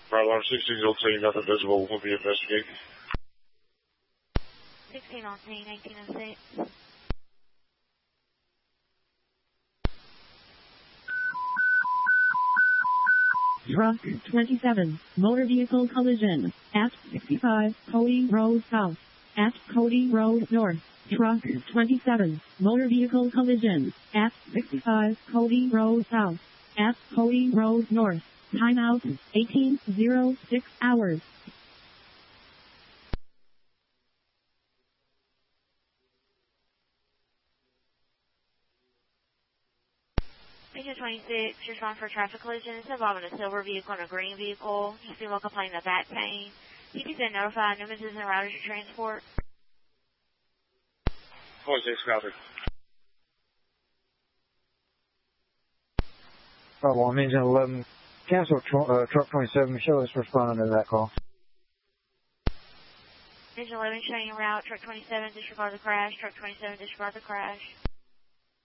Alarm 16 on scene, nothing visible. We'll be investigating. 16 on scene, 1806. Truck 27, motor vehicle collision, at 65 Cody Road South, at Cody Road North. Truck 27, motor vehicle collision, at 65 Cody Road South, at Cody Road North. Timeout, 18:06 hours. Region 26, respond for traffic collisions involving a silver vehicle and a green vehicle. You female complaining of back pain. You can then notify Numises and routers of transport. 26, copy. Bravo, I'm engine 11. Cancel truck 27. Michelle is responding to that call. Engine 11 showing route. Truck 27, disregard the crash. Truck 27, disregard the crash.